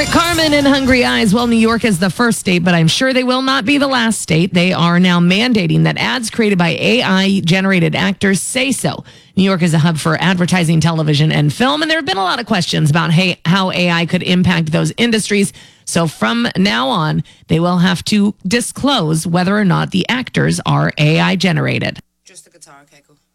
Carmen in Hungry Eyes. Well, New York is the first state, but I'm sure they will not be the last state. They are now mandating that ads created by AI-generated actors say so. New York is a hub for advertising, television, and film, and there have been a lot of questions about how AI could impact those industries. So from now on, they will have to disclose whether or not the actors are AI-generated. Just the guitar, okay, cool.